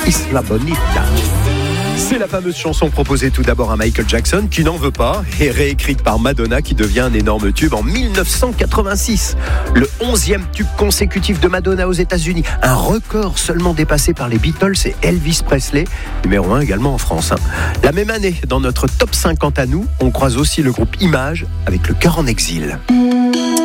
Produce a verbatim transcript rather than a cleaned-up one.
Isla Bonita. C'est la fameuse chanson proposée tout d'abord à Michael Jackson, qui n'en veut pas, et réécrite par Madonna, qui devient un énorme tube en dix-neuf cent quatre-vingt-six. Le onzième tube consécutif de Madonna aux États-Unis. Un record seulement dépassé par les Beatles et Elvis Presley, numéro un également en France. La même année, dans notre top cinquante à nous, on croise aussi le groupe Image avec Le Cœur en exil.